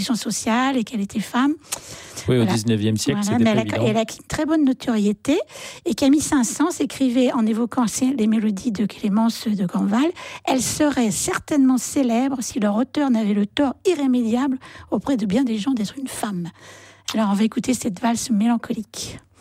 conditions sociales et qu'elle était femme. Oui, au 19e siècle, c'était mais pas évident. elle a une très bonne notoriété. Et Camille Saint-Saëns écrivait, en évoquant les mélodies de Clémence de Grandval, elle serait certainement célèbre si leur auteur n'avait le tort irrémédiable auprès de bien des gens d'être une femme. Alors on va écouter cette valse mélancolique.